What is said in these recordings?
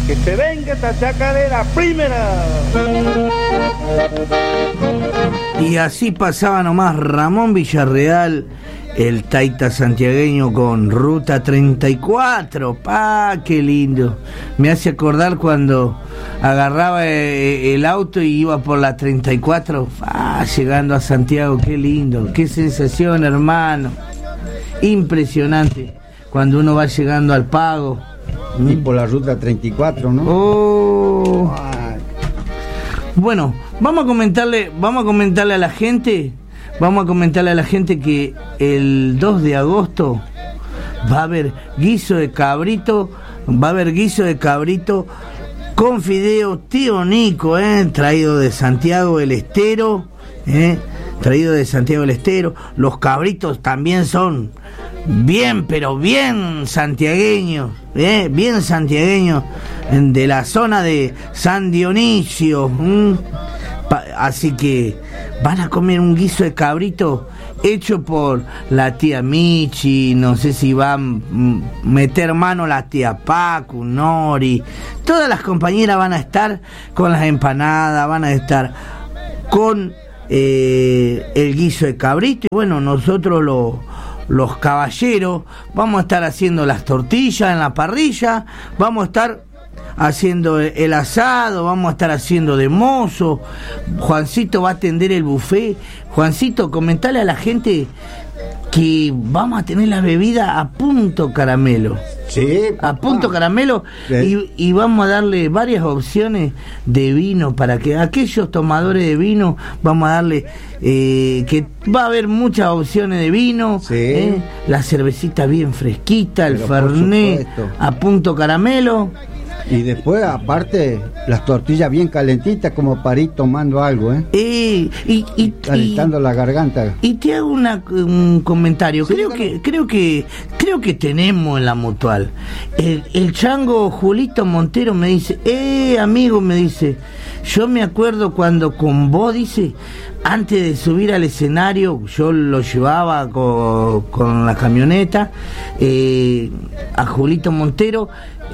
que se venga esta chacarera primera. Y así pasaba nomás Ramón Villarreal, el taita santiagueño con Ruta 34. ¡Pah, qué lindo! Me hace acordar cuando agarraba el auto y iba por la 34, llegando a Santiago. ¡Qué lindo! ¡Qué sensación, hermano! Impresionante cuando uno va llegando al Pago. Y por la Ruta 34, ¿no? Oh. Bueno, vamos a comentarle a la gente que el 2 de agosto va a haber guiso de cabrito con fideo Tío Nico, traído de Santiago del Estero, Los cabritos también son bien, pero bien santiagueños, de la zona de San Dionisio. Así que van a comer un guiso de cabrito hecho por la tía Michi, no sé si van a meter mano la tía Pacu, Nori, todas las compañeras van a estar con las empanadas, van a estar con el guiso de cabrito, y bueno, nosotros los caballeros vamos a estar haciendo las tortillas en la parrilla, vamos a estar haciendo el asado, vamos a estar haciendo de mozo. Juancito va a atender el buffet. Juancito, comentale a la gente que vamos a tener la bebida a punto caramelo. Sí, a punto caramelo, y vamos a darle varias opciones de vino para que aquellos tomadores de vino, vamos a darle que va a haber muchas opciones de vino, la cervecita bien fresquita, el fernet a punto caramelo. Y después, aparte, las tortillas bien calentitas, como para ir tomando algo, calentando la garganta. Y te hago un comentario. Sí, creo que tenemos en la Mutual. El chango Julito Montero me dice, amigo, me dice, yo me acuerdo cuando con vos, dice, antes de subir al escenario, yo lo llevaba con la camioneta, a Julito Montero,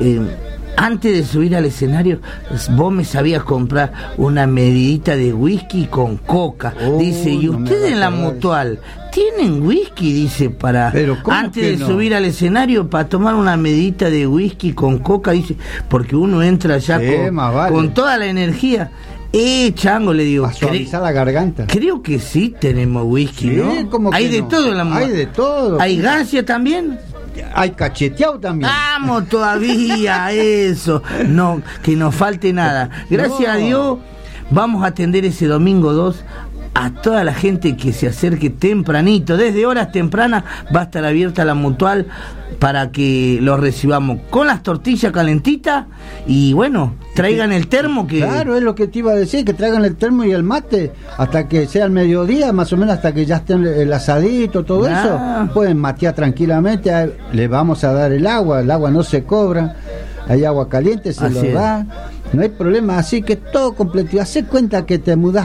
antes de subir al escenario, vos me sabías comprar una medidita de whisky con coca. Dice, y ustedes en la Mutual tienen whisky, dice, para antes de subir al escenario, para tomar una medidita de whisky con coca, dice, porque uno entra ya con toda la energía. Chango, le digo, para suavizar la garganta. Creo que sí tenemos whisky, ¿no? ¿Cómo hay que de no? todo en la Mutual. Hay de todo. ¿Hay gancia también? Hay cacheteado también. Vamos todavía, eso. No, que nos falte nada. Gracias a Dios, vamos a atender ese domingo 2 a toda la gente que se acerque tempranito. Desde horas tempranas va a estar abierta la Mutual para que los recibamos con las tortillas calentitas. Y bueno, traigan el termo que... Claro, es lo que te iba a decir, que traigan el termo y el mate hasta que sea el mediodía, más o menos hasta que ya estén el asadito, todo eso. Pueden matear tranquilamente, le vamos a dar el agua no se cobra, hay agua caliente, se lo da, no hay problema, así que todo completo. Haz cuenta que te mudas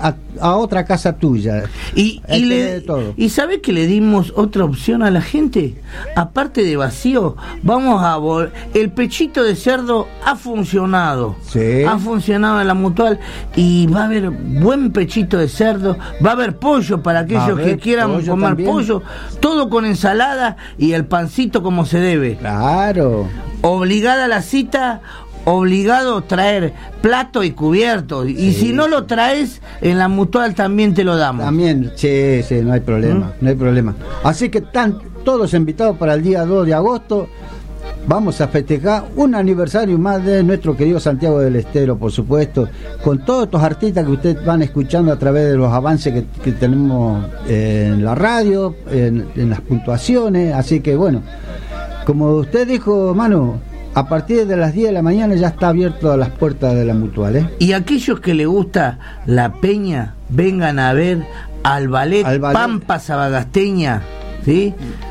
a otra casa tuya. Y ¿sabes que le dimos otra opción a la gente? Aparte de vacío, vamos a el pechito de cerdo ha funcionado. Ha funcionado en la Mutual, y va a haber buen pechito de cerdo, va a haber pollo para aquellos que quieran comer también. Pollo, todo con ensalada y el pancito como se debe. Claro. Obligada la cita, obligado traer plato y cubierto, y si no lo traes, en la Mutual también te lo damos. También, sí, no hay problema, no hay problema. Así que están todos invitados para el día 2 de agosto. Vamos a festejar un aniversario más de nuestro querido Santiago del Estero, por supuesto, con todos estos artistas que ustedes van escuchando a través de los avances que tenemos en la radio, en las puntuaciones. Así que bueno, como usted dijo, Manu, a partir de las 10 de la mañana ya está abierto las puertas de la Mutual, Y aquellos que les gusta la peña, vengan a ver al ballet Pampa Sabagasteña, ¿sí?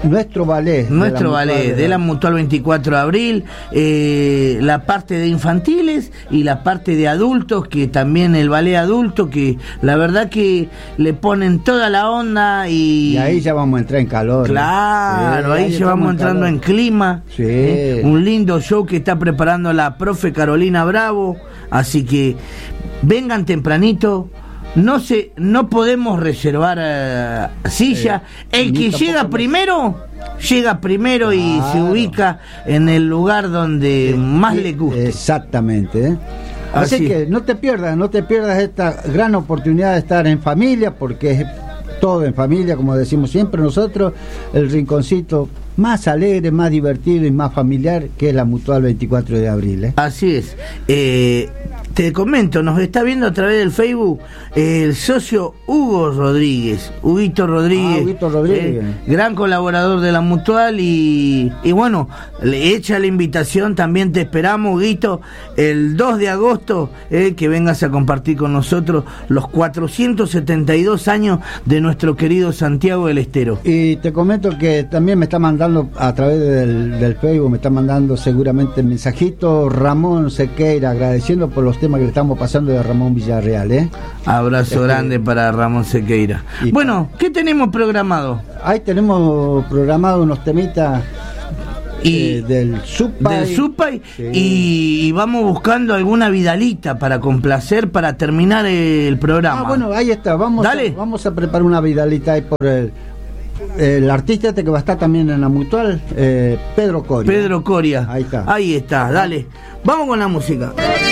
nuestro ballet. De la Mutual 24 de Abril, la parte de infantiles y la parte de adultos, que también el ballet adulto, que la verdad que le ponen toda la onda y ahí ya vamos a entrar en calor. Claro, ahí ya vamos entrando en clima. Sí. Un lindo show que está preparando la profe Carolina Bravo, así que vengan tempranito. No podemos reservar silla. El que llega primero claro. Y se ubica en el lugar donde más le guste. Exactamente. Así que no te pierdas esta gran oportunidad de estar en familia, porque es todo en familia, como decimos siempre nosotros, el rinconcito más alegre, más divertido y más familiar, que es la Mutual 24 de Abril. Así es. Te comento, nos está viendo a través del Facebook el socio Huguito Rodríguez. Huguito Rodríguez. Gran colaborador de la Mutual y bueno, le echa la invitación, también te esperamos, Huguito, el 2 de agosto, que vengas a compartir con nosotros los 472 años de nuestro querido Santiago del Estero. Y te comento que también me está mandando a través del Facebook, me está mandando seguramente mensajito Ramón Sequeira, agradeciendo por los temas que le estamos pasando de Ramón Villarreal. Abrazo grande para Ramón Sequeira. Bueno, ¿qué tenemos programado? Ahí tenemos programado unos temitas del Supay, sí. Y vamos buscando alguna vidalita para complacer, para terminar el programa. Bueno, ahí está, vamos a preparar una vidalita ahí por el artista que va a estar también en la Mutual, Pedro Coria. Ahí está, dale. Vamos con la música.